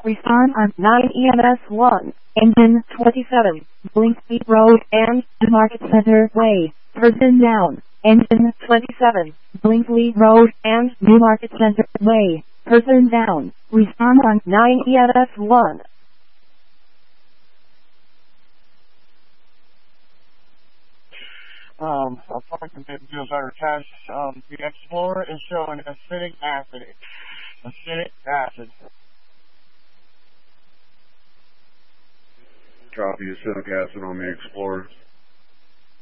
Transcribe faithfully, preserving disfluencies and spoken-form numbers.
Respond on nine E M S one. Engine twenty-seven. Blinkspeed Road and Market Center Way. Person down. Engine twenty-seven. Blinkley Road and New Market Center Way. Person down. Respond on nine E M S one. Um, Apartment deals are attached. Um, the Explorer is showing acidic acid. Acidic acid. Copy acidic acid on the Explorer.